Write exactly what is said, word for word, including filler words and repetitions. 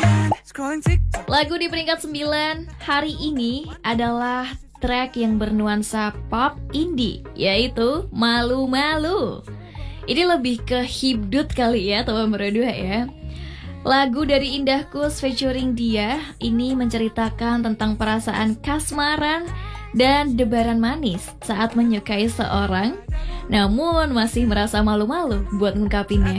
Lagu di peringkat sembilan hari ini adalah track yang bernuansa pop indie, yaitu Malu Malu. Ini lebih ke hibdut kali ya teman berdua ya. Lagu dari Indah Kus featuring Dia ini menceritakan tentang perasaan kasmaran dan debaran manis saat menyukai seorang, namun masih merasa malu-malu buat ngungkapinnya.